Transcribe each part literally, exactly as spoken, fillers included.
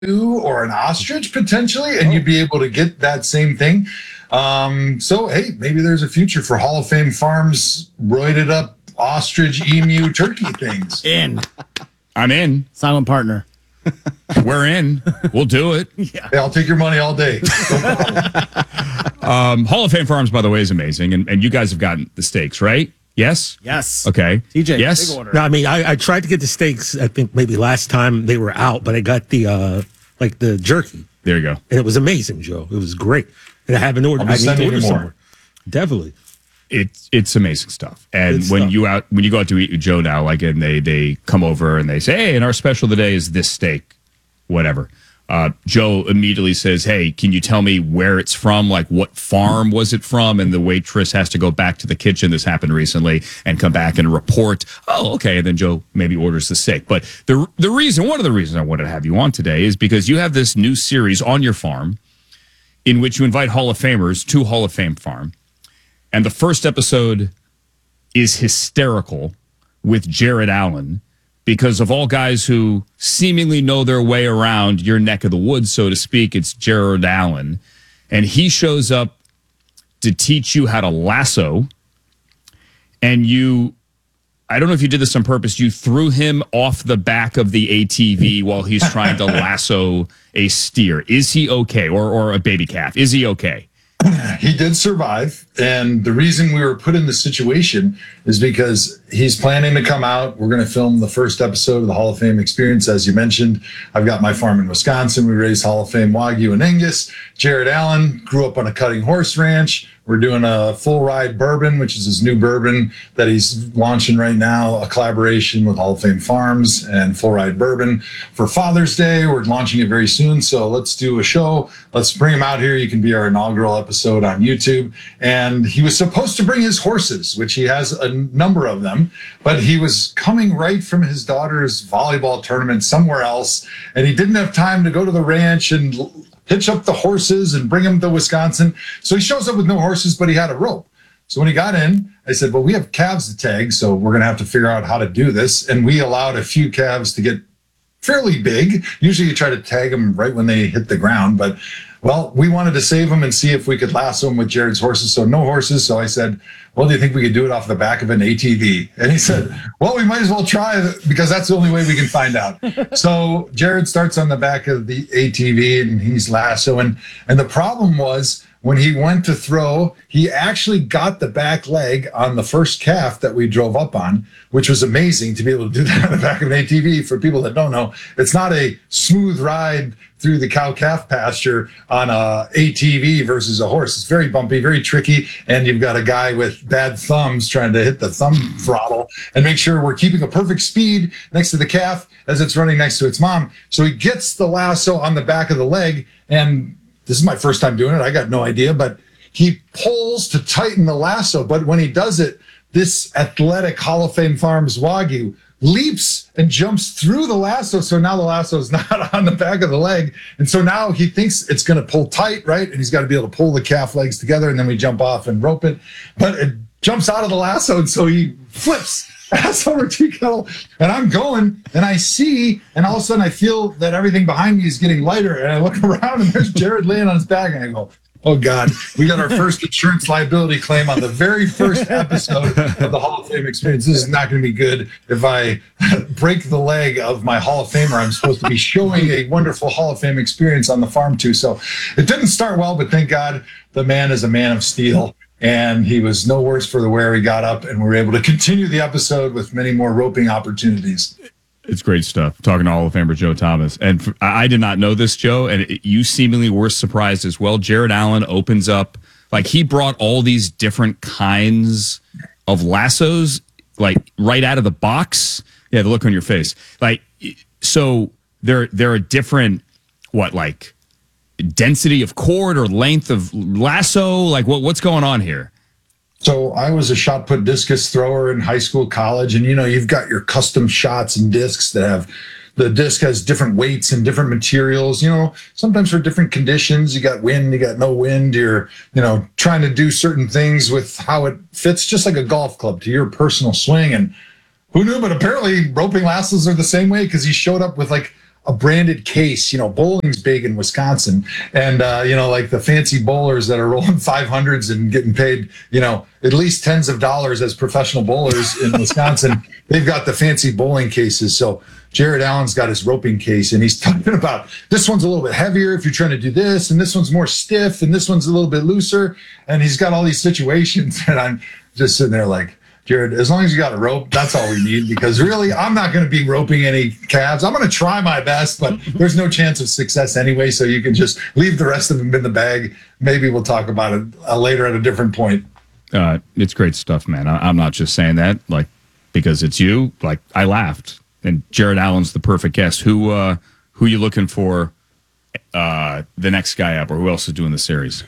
or an ostrich potentially, and you'd be able to get that same thing. Um, so, hey, maybe there's a future for Hall of Fame Farms roided up ostrich, emu, turkey things. In. I'm in. Silent partner. We're in. We'll do it. Yeah. Hey, I'll take your money all day. um, Hall of Fame Farms, by the way, is amazing. And, and you guys have gotten the steaks, right? Yes? Yes. Okay. T J, yes? big order. No, I mean, I, I tried to get the steaks, I think maybe last time they were out, but I got the, uh, like the jerky. There you go. And it was amazing, Joe. It was great. And I haven't ordered. I need to order some more. Definitely. It's it's amazing stuff. And Good when stuff. you out when you go out to eat with Joe now, like and they they come over and they say, hey, and our special today is this steak, whatever. Uh, Joe immediately says, hey, can you tell me where it's from? Like, what farm was it from? And the waitress has to go back to the kitchen. This happened recently and come back and report. Oh, okay. And then Joe maybe orders the steak. But the the reason, one of the reasons I wanted to have you on today is because you have this new series on your farm in which you invite Hall of Famers to Hall of Fame Farm. And the first episode is hysterical with Jared Allen, because of all guys who seemingly know their way around your neck of the woods, so to speak, it's Jared Allen. And he shows up to teach you how to lasso. And you, I don't know if you did this on purpose, you threw him off the back of the A T V while he's trying to lasso a steer. Is he okay? Or, or a baby calf? Is he okay? He did survive, and the reason we were put in this situation is because he's planning to come out. We're going to film the first episode of the Hall of Fame Experience, as you mentioned. I've got my farm in Wisconsin. We raise Hall of Fame Wagyu and Angus. Jared Allen grew up on a cutting horse ranch. We're doing a full ride bourbon, which is his new bourbon that he's launching right now, a collaboration with Hall of Fame Farms and Full Ride Bourbon for Father's Day. We're launching it very soon. So let's do a show. Let's bring him out here. You can be our inaugural episode on YouTube. And he was supposed to bring his horses, which he has a number of them, but he was coming right from his daughter's volleyball tournament somewhere else. And he didn't have time to go to the ranch and hitch up the horses and bring them to Wisconsin. So he shows up with no horses, but he had a rope. So when he got in, I said, well, we have calves to tag, so we're going to have to figure out how to do this. And we allowed a few calves to get fairly big. Usually you try to tag them right when they hit the ground, but well, we wanted to save them and see if we could lasso them with Jared's horses. So no horses. So I said, well, do you think we could do it off the back of an A T V? And he said, well, we might as well try because that's the only way we can find out. So Jared starts on the back of the A T V and he's lassoing. And the problem was when he went to throw, he actually got the back leg on the first calf that we drove up on, which was amazing to be able to do that on the back of an A T V. For people that don't know, it's not a smooth ride through the cow-calf pasture on a A T V versus a horse. It's very bumpy, very tricky, and you've got a guy with bad thumbs trying to hit the thumb throttle and make sure we're keeping a perfect speed next to the calf as it's running next to its mom. So he gets the lasso on the back of the leg, and this is my first time doing it. I got no idea, but he pulls to tighten the lasso. But when he does it, this athletic Hall of Fame Farms Wagyu leaps and jumps through the lasso. So now the lasso is not on the back of the leg. And so now he thinks it's going to pull tight, right? And he's got to be able to pull the calf legs together. And then we jump off and rope it. But it jumps out of the lasso. And so he flips ass over tea kettle. And I'm going and I see, and all of a sudden I feel that everything behind me is getting lighter. And I look around and there's Jared laying on his back. And I go, oh, God, we got our first insurance liability claim on the very first episode of the Hall of Fame Experience. This is not going to be good if I break the leg of my Hall of Famer I'm supposed to be showing a wonderful Hall of Fame experience on the farm to. So it didn't start well, but thank God the man is a man of steel. And he was no worse for the wear. He got up and we were able to continue the episode with many more roping opportunities. It's great stuff. Talking to Hall of Famer Joe Thomas. And for, I did not know this, Joe, and it, you seemingly were surprised as well. Jared Allen opens up, like he brought all these different kinds of lassos, like right out of the box. Yeah, the look on your face. Like, so there, there are different, what, like density of cord or length of lasso? Like what, what's going on here? So I was a shot put discus thrower in high school, college, and you know, you've got your custom shots and discs that have, the disc has different weights and different materials, you know, sometimes for different conditions. You got wind, you got no wind, you're, you know, trying to do certain things with how it fits, just like a golf club to your personal swing. And who knew, but apparently roping lassos are the same way, because he showed up with like a branded case. You know, bowling's big in Wisconsin, and uh, you know, like the fancy bowlers that are rolling five hundreds and getting paid, you know, at least tens of dollars as professional bowlers in Wisconsin. They've got the fancy bowling cases. So Jared Allen's got his roping case, and he's talking about this one's a little bit heavier if you're trying to do this, and this one's more stiff, and this one's a little bit looser. And he's got all these situations, and I'm just sitting there like, Jared, as long as you got a rope, that's all we need, because really, I'm not going to be roping any calves. I'm going to try my best, but there's no chance of success anyway, so you can just leave the rest of them in the bag. Maybe we'll talk about it uh, later at a different point. Uh, it's great stuff, man. I, I'm not just saying that like because it's you. Like, I laughed. And Jared Allen's the perfect guest. Who uh, who you looking for uh, the next guy up, or who else is doing the series?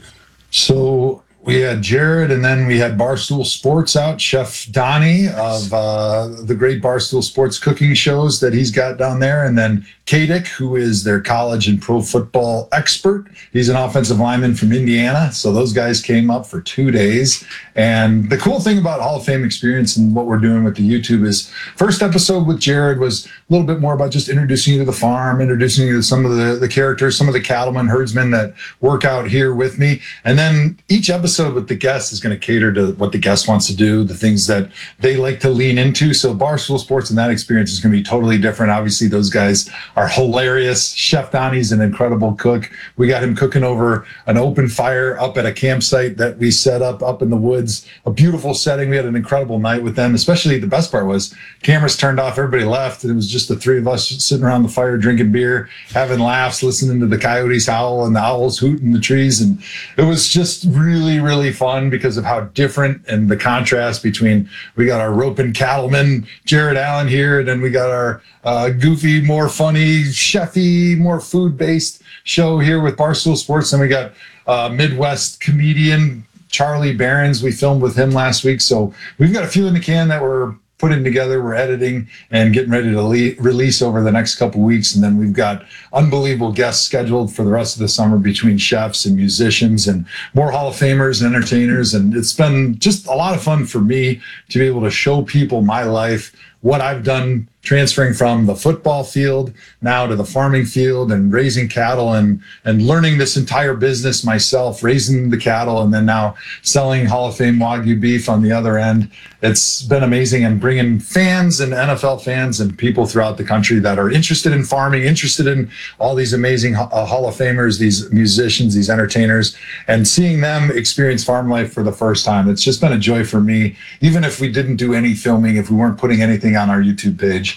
So we had Jared, and then we had Barstool Sports out, Chef Donnie of uh, the great Barstool Sports cooking shows that he's got down there. And then Kadick, who is their college and pro football expert. He's an offensive lineman from Indiana. So those guys came up for two days. And the cool thing about Hall of Fame Experience and what we're doing with the YouTube is first episode with Jared was a little bit more about just introducing you to the farm, introducing you to some of the, the characters, some of the cattlemen, herdsmen that work out here with me. And then each episode with the guest is going to cater to what the guest wants to do, the things that they like to lean into. So Barstool Sports and that experience is going to be totally different. Obviously, those guys are hilarious. Chef Donnie's an incredible cook. We got him cooking over an open fire up at a campsite that we set up up in the woods. A beautiful setting. We had an incredible night with them. Especially the best part was cameras turned off, everybody left, and it was just the three of us sitting around the fire drinking beer, having laughs, listening to the coyotes howl and the owls hoot in the trees. And it was just really, really fun because of how different and the contrast between, we got our roping cattleman Jared Allen here, and then we got our uh, goofy, more funny, chefy, more food-based show here with Barstool Sports. And we got uh, Midwest comedian Charlie Barons. We filmed with him last week. So we've got a few in the can that we're putting together. We're editing and getting ready to le- release over the next couple weeks. And then we've got unbelievable guests scheduled for the rest of the summer between chefs and musicians and more Hall of Famers and entertainers. And it's been just a lot of fun for me to be able to show people my life, what I've done transferring from the football field now to the farming field and raising cattle and, and learning this entire business myself, raising the cattle, and then now selling Hall of Fame Wagyu beef on the other end. It's been amazing, and bringing fans and N F L fans and people throughout the country that are interested in farming, interested in all these amazing uh, Hall of Famers, these musicians, these entertainers, and seeing them experience farm life for the first time. It's just been a joy for me, even if we didn't do any filming, if we weren't putting anything on our YouTube page.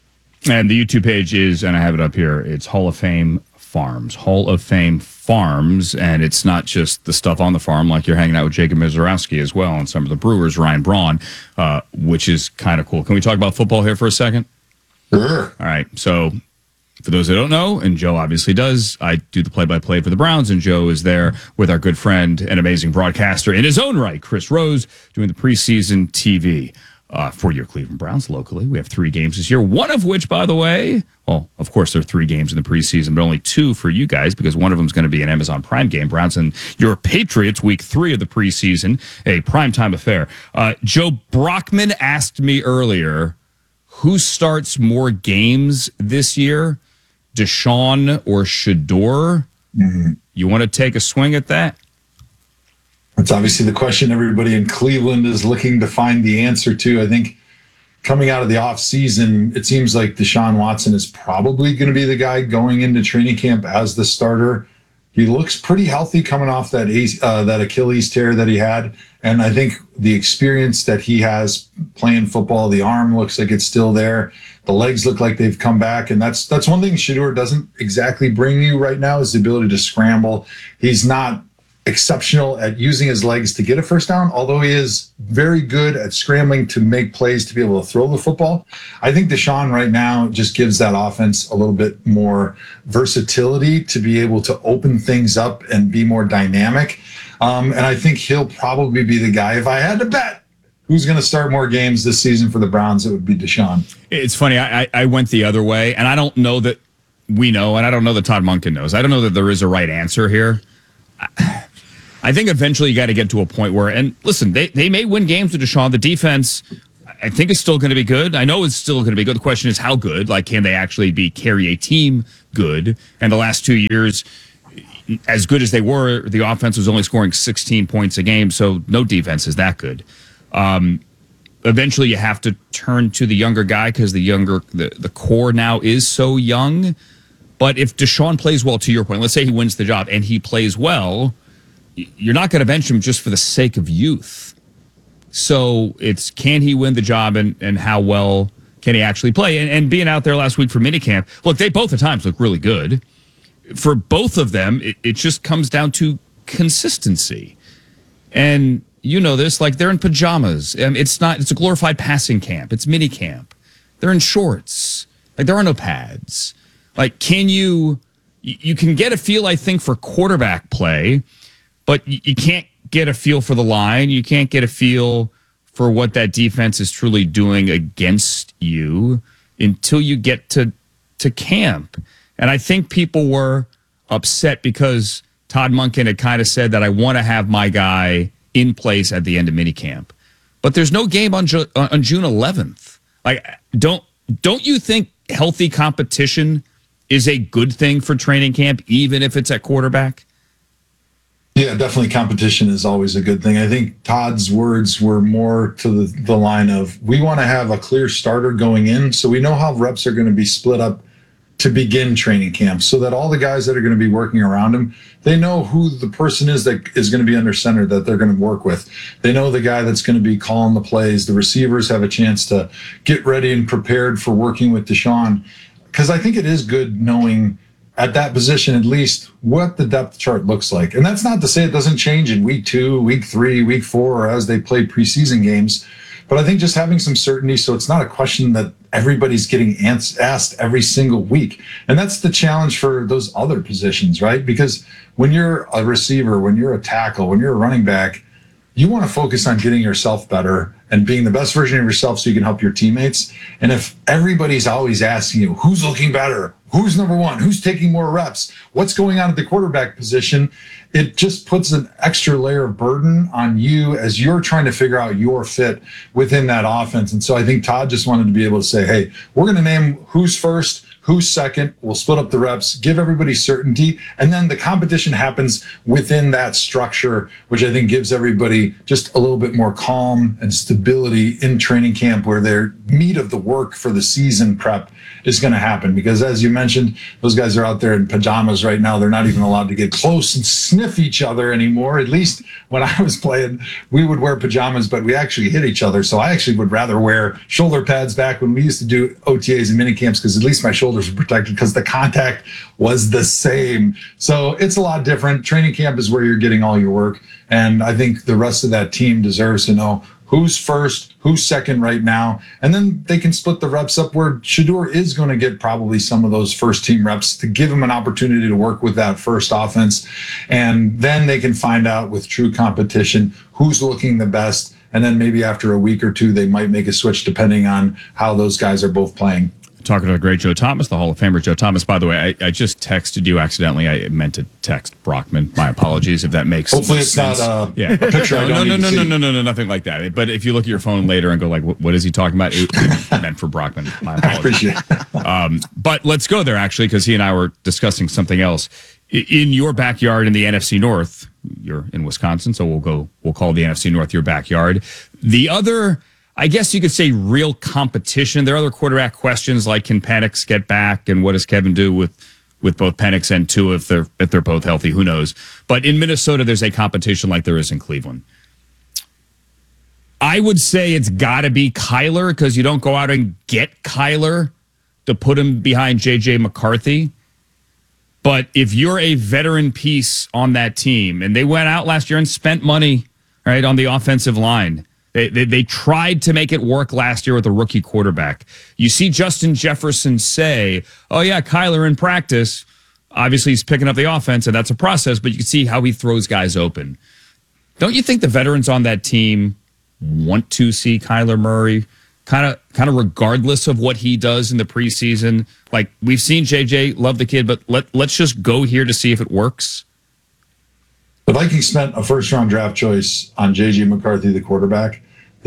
And the YouTube page is, and I have it up here, it's Hall of Fame Farms. Hall of Fame Farms, and it's not just the stuff on the farm, like you're hanging out with Jacob Mizorowski as well, and some of the brewers, Ryan Braun, uh, which is kind of cool. Can we talk about football here for a second? Sure. All right, so for those that don't know, and Joe obviously does, I do the play-by-play for the Browns, and Joe is there with our good friend and amazing broadcaster in his own right, Chris Rose, doing the preseason T V. Uh, for your Cleveland Browns locally. We have three games this year, one of which, by the way, well, of course, there are three games in the preseason, but only two for you guys because one of them is going to be an Amazon Prime game. Browns and your Patriots, week three of the preseason, a primetime affair. Uh, Joe Brockman asked me earlier, who starts more games this year, Deshaun or Shedeur? Mm-hmm. You want to take a swing at that? It's obviously the question everybody in Cleveland is looking to find the answer to. I think coming out of the offseason, it seems like Deshaun Watson is probably going to be the guy going into training camp as the starter. He looks pretty healthy coming off that uh, that Achilles tear that he had. And I think the experience that he has playing football, the arm looks like it's still there. The legs look like they've come back. And that's that's one thing Shedeur doesn't exactly bring you right now is the ability to scramble. He's not exceptional at using his legs to get a first down, although he is very good at scrambling to make plays to be able to throw the football. I think Deshaun right now just gives that offense a little bit more versatility to be able to open things up and be more dynamic. Um, and I think he'll probably be the guy. If I had to bet who's going to start more games this season for the Browns, it would be Deshaun. It's funny. I, I went the other way, and I don't know that we know, and I don't know that Todd Monken knows. I don't know that there is a right answer here. I, I think eventually you got to get to a point where, and listen, they, they may win games with Deshaun. The defense, I think it's still going to be good. I know it's still going to be good. The question is how good. Like, can they actually be carry a team good? And the last two years, as good as they were, the offense was only scoring sixteen points a game, so no defense is that good. Um, eventually, you have to turn to the younger guy because the younger the, the core now is so young. But if Deshaun plays well, to your point, let's say he wins the job and he plays well, you're not going to bench him just for the sake of youth. So it's can he win the job and, and how well can he actually play? And, and being out there last week for minicamp, look, they both at times look really good. For both of them, it, it just comes down to consistency. And you know this, like they're in pajamas. I mean, it's not, it's a glorified passing camp. It's minicamp. They're in shorts. Like there are no pads. Like, can you, you can get a feel, I think, for quarterback play, but you can't get a feel for the line. You can't get a feel for what that defense is truly doing against you until you get to, to camp. And I think people were upset because Todd Monken had kind of said that I want to have my guy in place at the end of minicamp. But there's no game on, Ju- on June eleventh. Like, don't don't you think healthy competition is a good thing for training camp, even if it's at quarterback? Yeah, definitely competition is always a good thing. I think Todd's words were more to the, the line of, we want to have a clear starter going in, so we know how reps are going to be split up to begin training camp, so that all the guys that are going to be working around him, they know who the person is that is going to be under center that they're going to work with. They know the guy that's going to be calling the plays. The receivers have a chance to get ready and prepared for working with Deshaun. Because I think it is good knowing at that position, at least, what the depth chart looks like. And that's not to say it doesn't change in week two, week three, week four, or as they play preseason games. But I think just having some certainty, so it's not a question that everybody's getting asked every single week. And that's the challenge for those other positions, right? Because when you're a receiver, when you're a tackle, when you're a running back, you want to focus on getting yourself better and being the best version of yourself so you can help your teammates. And if everybody's always asking you, who's looking better? Who's number one? Who's taking more reps? What's going on at the quarterback position? It just puts an extra layer of burden on you as you're trying to figure out your fit within that offense. And so I think Todd just wanted to be able to say, hey, we're going to name who's first, who's second. We'll split up the reps, give everybody certainty. And then the competition happens within that structure, which I think gives everybody just a little bit more calm and stability in training camp, where their meat of the work for the season prep is going to happen. Because as you mentioned, those guys are out there in pajamas right now. They're not even allowed to get close and sniff each other anymore. At least when I was playing, we would wear pajamas, but we actually hit each other. So I actually would rather wear shoulder pads back when we used to do O T As and mini camps, because at least my shoulders were protected because the contact was the same. So it's a lot different. Training camp is where you're getting all your work. And I think the rest of that team deserves to know who's first, who's second right now. And then they can split the reps up where Shedeur is going to get probably some of those first team reps to give him an opportunity to work with that first offense. And then they can find out with true competition who's looking the best. And then maybe after a week or two, they might make a switch depending on how those guys are both playing. Talking to the great Joe Thomas, the Hall of Famer Joe Thomas. By the way, I, I just texted you accidentally. I meant to text Brockman. My apologies if that makes Hopefully it's sense. not uh, yeah. a picture I no, don't no, need no, to no, see. no, no, no, nothing like that. But if you look at your phone later and go like, what, what is he talking about? It meant for Brockman. My apologies. I appreciate it. Um, but let's go there, actually, because he and I were discussing something else. I- In your backyard in the N F C North, you're in Wisconsin, so we'll go, we'll call the N F C North your backyard. The other, I guess you could say, real competition. There are other quarterback questions like, can Penix get back, and what does Kevin do with with both Penix and Tua if they're if they're both healthy? Who knows? But in Minnesota, there's a competition like there is in Cleveland. I would say it's got to be Kyler, because you don't go out and get Kyler to put him behind J J McCarthy. But if you're a veteran piece on that team, and they went out last year and spent money, right, on the offensive line. They, they they tried to make it work last year with a rookie quarterback. You see Justin Jefferson say, oh, yeah, Kyler in practice. Obviously, he's picking up the offense, and that's a process, but you can see how he throws guys open. Don't you think the veterans on that team want to see Kyler Murray kind of kind of regardless of what he does in the preseason? Like, we've seen J J, love the kid, but let, let's just go here to see if it works. The Vikings spent a first-round draft choice on J J McCarthy, the quarterback.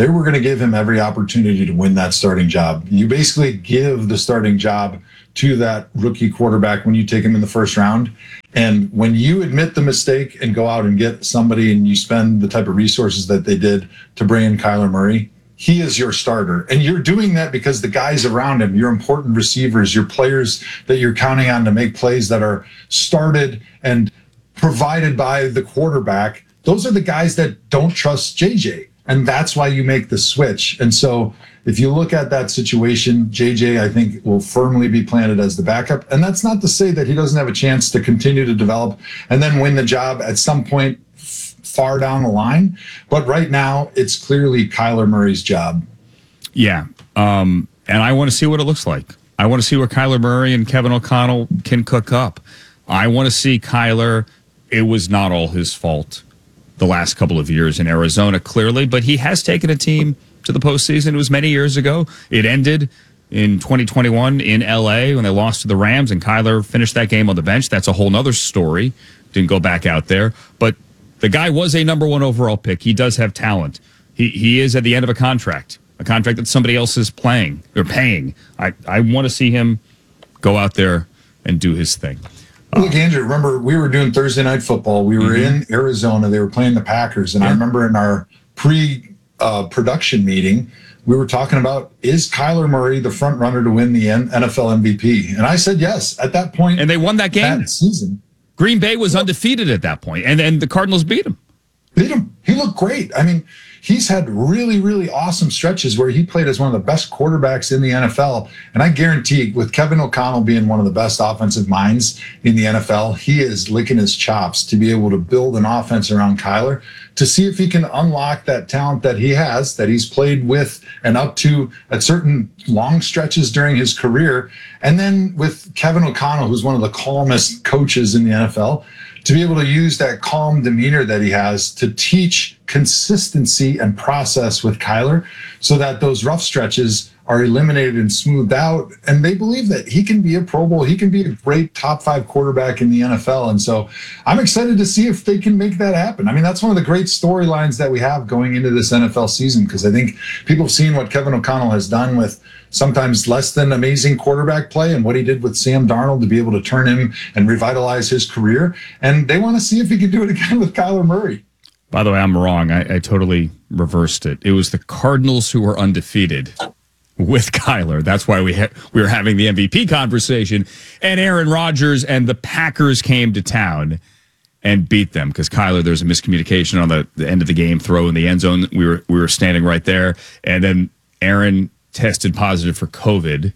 they were going to give him every opportunity to win that starting job. You basically give the starting job to that rookie quarterback when you take him in the first round. And when you admit the mistake and go out and get somebody and you spend the type of resources that they did to bring in Kyler Murray, he is your starter. And you're doing that because the guys around him, your important receivers, your players that you're counting on to make plays that are started and provided by the quarterback, those are the guys that don't trust J J. And that's why you make the switch. And so if you look at that situation, J J, I think, will firmly be planted as the backup. And that's not to say that he doesn't have a chance to continue to develop and then win the job at some point f- far down the line. But right now, it's clearly Kyler Murray's job. Yeah. Um, and I want to see what it looks like. I want to see what Kyler Murray and Kevin O'Connell can cook up. I want to see Kyler. It was not all his fault the last couple of years in Arizona, clearly, but he has taken a team to the postseason. It was many years ago. It ended in twenty twenty-one in L A when they lost to the Rams, and Kyler finished that game on the bench. That's a whole nother story. Didn't go back out there. But the guy was a number one overall pick. He does have talent. He he is at the end of a contract, a contract that somebody else is playing or paying. I, I want to see him go out there and do his thing. Look, Andrew, remember we were doing Thursday Night Football. We were mm-hmm. in Arizona. They were playing the Packers. And yeah. I remember in our pre-production uh, meeting, we were talking about, is Kyler Murray the front runner to win the N F L M V P? And I said yes at that point. And they won that game. That season. Green Bay was undefeated at that point, and then the Cardinals beat him. Beat him. He looked great. I mean, he's had really, really awesome stretches where he played as one of the best quarterbacks in the N F L. And I guarantee with Kevin O'Connell being one of the best offensive minds in the N F L, he is licking his chops to be able to build an offense around Kyler to see if he can unlock that talent that he has, that he's played with and up to at certain long stretches during his career. And then with Kevin O'Connell, who's one of the calmest coaches in the N F L, to be able to use that calm demeanor that he has to teach consistency and process with Kyler so that those rough stretches are eliminated and smoothed out. And they believe that he can be a Pro Bowl. He can be a great top five quarterback in the N F L. And so I'm excited to see if they can make that happen. I mean, that's one of the great storylines that we have going into this N F L season, because I think people have seen what Kevin O'Connell has done with sometimes less than amazing quarterback play and what he did with Sam Darnold to be able to turn him and revitalize his career. And they want to see if he can do it again with Kyler Murray. By the way, I'm wrong. I, I totally reversed it. It was the Cardinals who were undefeated with Kyler. That's why we ha- we were having the M V P conversation. And Aaron Rodgers and the Packers came to town and beat them because Kyler, there's a miscommunication on the, the end of the game, throw in the end zone. We were we were standing right there. And then Aaron tested positive for COVID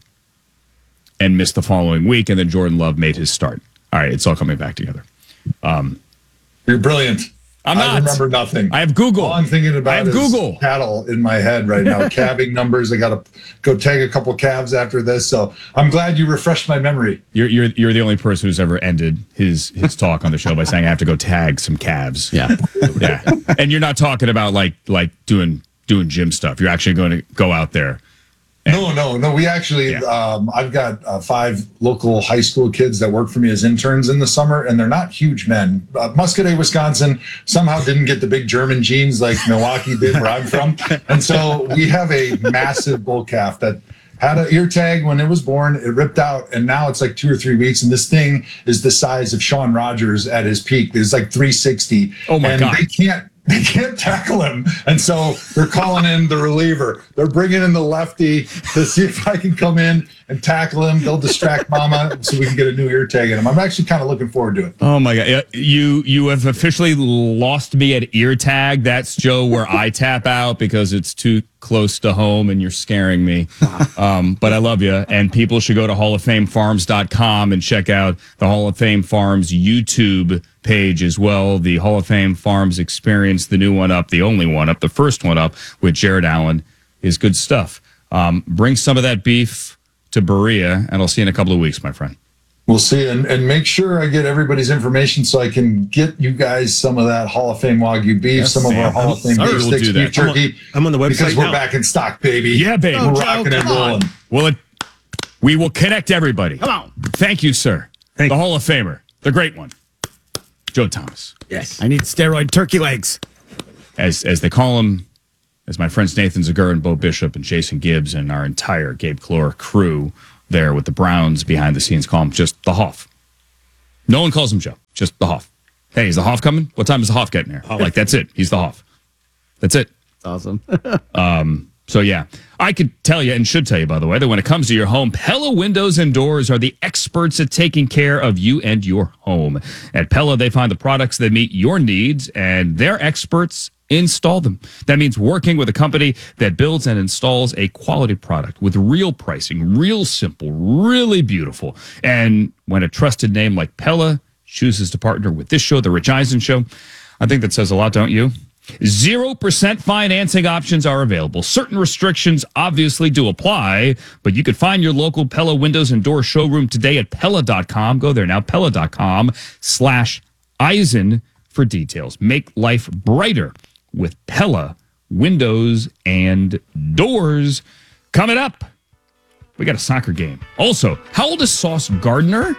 and missed the following week. And then Jordan Love made his start. All right, it's all coming back together. Um, You're brilliant. I'm not. I remember nothing. I have Google. All I'm thinking about I have is Google. cattle in my head right now. Calving numbers. I got to go tag a couple calves after this. So I'm glad you refreshed my memory. You're you're you're the only person who's ever ended his his talk on the show by saying I have to go tag some calves. Yeah, yeah. And you're not talking about like like doing doing gym stuff. You're actually going to go out there. No, no, no. We actually, Yeah. um, I've got uh, five local high school kids that work for me as interns in the summer, and they're not huge men. Uh, Muscadet, Wisconsin, somehow didn't get the big German genes like Milwaukee did, where I'm from. And so we have a massive bull calf that had an ear tag when it was born. It ripped out, and now it's like two or three weeks. And this thing is the size of Sean Rogers at his peak. It's like three sixty. Oh my and God. They can't. They can't tackle him. And so they're calling in the reliever. They're bringing in the lefty to see if I can come in and tackle him. They'll distract mama so we can get a new ear tag in him. I'm actually kind of looking forward to it. Oh, my God. You you have officially lost me at ear tag. That's, Joe, where I tap out because it's too close to home and you're scaring me. Um, but I love you. And people should go to hall of fame farms dot com and check out the Hall of Fame Farms YouTube page as well. The Hall of Fame Farms Experience, the new one up, the only one up, the first one up with Jared Allen is good stuff. Um, bring some of that beef to Berea, and I'll see you in a couple of weeks, my friend. We'll see. And, and make sure I get everybody's information so I can get you guys some of that Hall of Fame Wagyu beef, Yes, some of Sam. our Hall of Fame Sorry, beef we'll sticks, do that. beef jerky. I'm on the website because we're now. back in stock, baby. Yeah, baby. We're Oh, rocking Joe, and come on. rolling. Well, it, we will connect everybody. Come on. Thank you, sir. Thank the you. Hall of Famer, the great one, Joe Thomas. Yes. I need steroid turkey legs. As as they call him as my friends Nathan Zagur and Bo Bishop and Jason Gibbs and our entire Gabe Clore crew there with the Browns behind the scenes call him just the Hoff. No one calls him Joe, just the Hoff. Hey, is the Hoff coming? What time is the Hoff getting here? Oh, like, that's it. He's the Hoff. That's it. Awesome. um, so, yeah, I could tell you and should tell you, by the way, that when it comes to your home, Pella Windows and Doors are the experts at taking care of you and your home. At Pella, they find the products that meet your needs, and their experts install them. That means working with a company that builds and installs a quality product with real pricing, real simple, really beautiful. And when a trusted name like Pella chooses to partner with this show, The Rich Eisen Show, I think that says a lot, don't you? zero percent financing options are available. Certain restrictions obviously do apply, but you could find your local Pella Windows and Door showroom today at Pella dot com. Go there now, Pella dot com slash Eisen for details. Make life brighter with Pella Windows and Doors. Coming up, we got a soccer game. Also, how old is Sauce Gardner?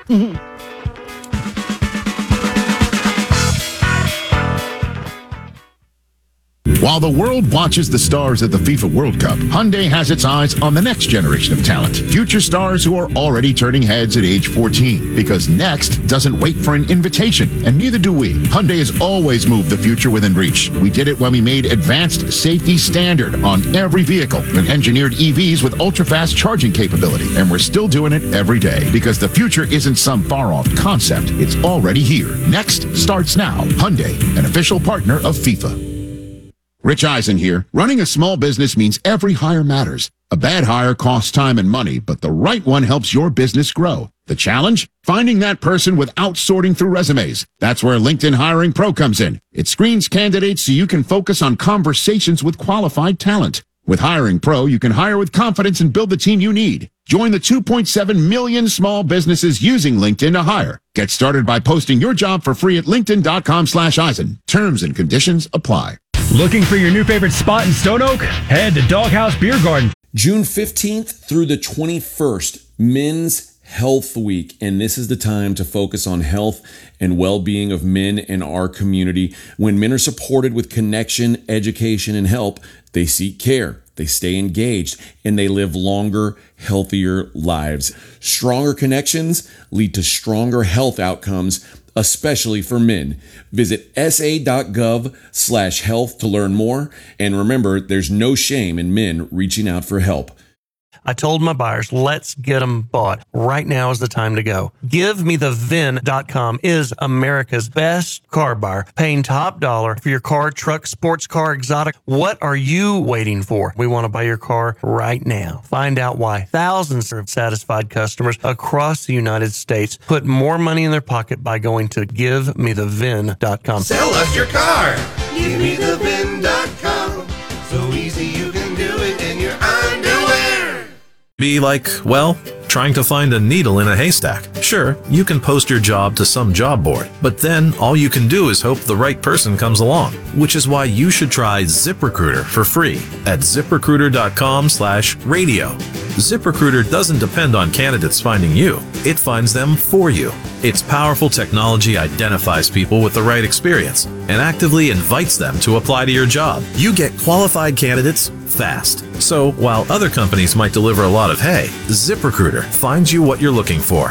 While the world watches the stars at the FIFA World Cup, Hyundai has its eyes on the next generation of talent. Future stars who are already turning heads at age fourteen. Because next doesn't wait for an invitation, and neither do we. Hyundai has always moved the future within reach. We did it when we made advanced safety standard on every vehicle and engineered E Vs with ultra-fast charging capability. And we're still doing it every day because the future isn't some far-off concept. It's already here. Next starts now. Hyundai, an official partner of FIFA. Rich Eisen here. Running a small business means every hire matters. A bad hire costs time and money, but the right one helps your business grow. The challenge? Finding that person without sorting through resumes. That's where LinkedIn Hiring Pro comes in. It screens candidates so you can focus on conversations with qualified talent. With Hiring Pro, you can hire with confidence and build the team you need. Join the two point seven million small businesses using LinkedIn to hire. Get started by posting your job for free at linkedin dot com slash Eisen. Terms and conditions apply. Looking for your new favorite spot in Stone Oak? Head to Doghouse Beer Garden. June fifteenth through the twenty-first, Men's Health Week. And this is the time to focus on health and well-being of men in our community. When men are supported with connection, education, and help, they seek care, they stay engaged, and they live longer, healthier lives. Stronger connections lead to stronger health outcomes, especially for men. Visit sa.gov slash health to learn more. And remember, there's no shame in men reaching out for help. I told my buyers, let's get them bought. Right now is the time to go. Give Me The V I N dot com is America's best car buyer, paying top dollar for your car, truck, sports car, exotic. What are you waiting for? We want to buy your car right now. Find out why thousands of satisfied customers across the United States put more money in their pocket by going to Give Me The V I N dot com. Sell us your car. Give Me The V I N dot com. So easy you can do it in your underwear. Be like, well, trying to find a needle in a haystack. Sure, you can post your job to some job board, but then all you can do is hope the right person comes along, which is why you should try ZipRecruiter for free at ziprecruiter dot com slash radio. ZipRecruiter doesn't depend on candidates finding you. It finds them for you. Its powerful technology identifies people with the right experience and actively invites them to apply to your job. You get qualified candidates fast. So while other companies might deliver a lot of hay, ZipRecruiter finds you what you're looking for.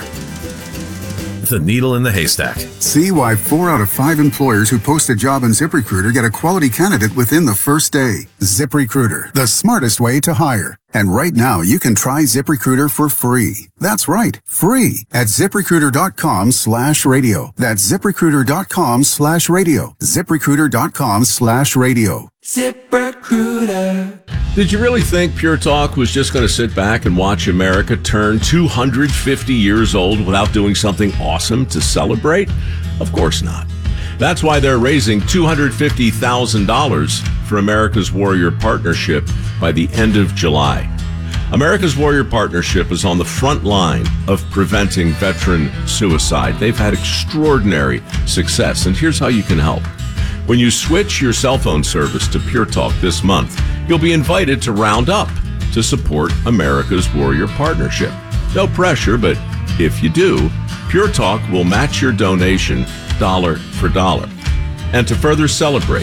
The needle in the haystack. See why four out of five employers who post a job on ZipRecruiter get a quality candidate within the first day. ZipRecruiter, the smartest way to hire. And right now, you can try ZipRecruiter for free. That's right, free at ziprecruiter dot com slash radio. That's ziprecruiter dot com slash radio. ziprecruiter dot com slash radio. ZipRecruiter. Did you really think Pure Talk was just going to sit back and watch America turn two hundred fifty years old without doing something awesome to celebrate? Of course not. That's why they're raising two hundred fifty thousand dollars for America's Warrior Partnership by the end of July. America's Warrior Partnership is on the front line of preventing veteran suicide. They've had extraordinary success, and here's how you can help. When you switch your cell phone service to Pure Talk this month, you'll be invited to round up to support America's Warrior Partnership. No pressure, but if you do, Pure Talk will match your donation dollar for dollar. And to further celebrate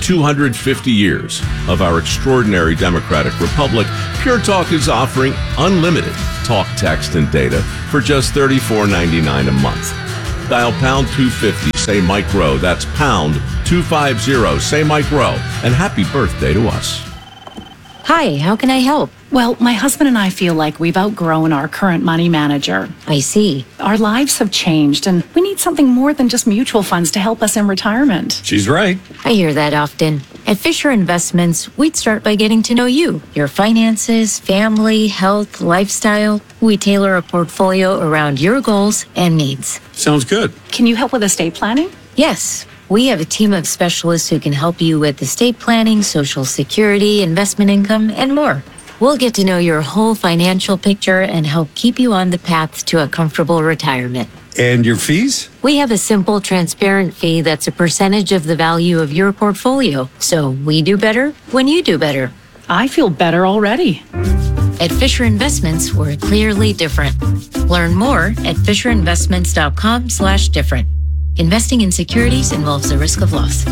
two hundred fifty years of our extraordinary democratic republic, Pure Talk is offering unlimited talk, text, and data for just thirty-four ninety-nine a month. Dial pound two fifty, say Mike Rowe. That's pound two fifty, say Mike Rowe. And happy birthday to us. Hi, how can I help? Well, my husband and I feel like we've outgrown our current money manager. I see. Our lives have changed, and we need something more than just mutual funds to help us in retirement. She's right. I hear that often. At Fisher Investments, we'd start by getting to know you, your finances, family, health, lifestyle. We tailor a portfolio around your goals and needs. Sounds good. Can you help with estate planning? Yes. We have a team of specialists who can help you with estate planning, social security, investment income, and more. We'll get to know your whole financial picture and help keep you on the path to a comfortable retirement. And your fees? We have a simple, transparent fee that's a percentage of the value of your portfolio. So we do better when you do better. I feel better already. At Fisher Investments, we're clearly different. Learn more at fisherinvestments.com slash different. Investing in securities involves a risk of loss.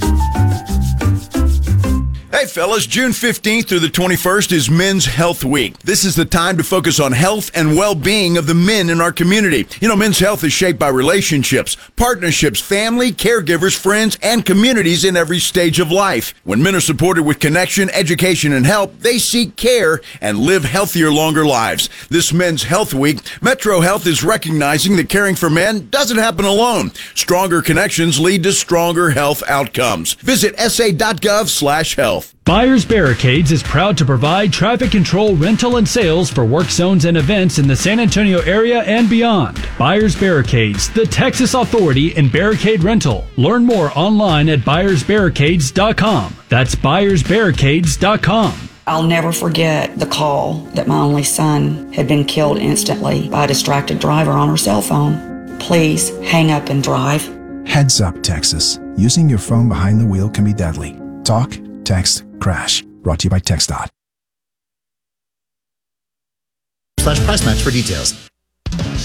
Hey fellas, June fifteenth through the twenty-first is Men's Health Week. This is the time to focus on health and well-being of the men in our community. You know, men's health is shaped by relationships, partnerships, family, caregivers, friends, and communities in every stage of life. When men are supported with connection, education, and help, they seek care and live healthier, longer lives. This Men's Health Week, Metro Health is recognizing that caring for men doesn't happen alone. Stronger connections lead to stronger health outcomes. Visit s a dot gov slash health. Buyers Barricades is proud to provide traffic control, rental, and sales for work zones and events in the San Antonio area and beyond. Buyers Barricades, the Texas authority in barricade rental. Learn more online at buyers barricades dot com. That's buyers barricades dot com. I'll never forget the call that my only son had been killed instantly by a distracted driver on her cell phone. Please hang up and drive. Heads up, Texas. Using your phone behind the wheel can be deadly. Talk, text, crash. Brought to you by TxDOT. Slash price match for details.